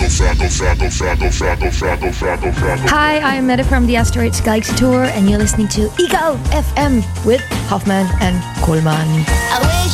Hi, I'm Meta from the Asteroids Galaxy Tour, and you're listening to Eagle FM with Hoffman and Coleman. I wish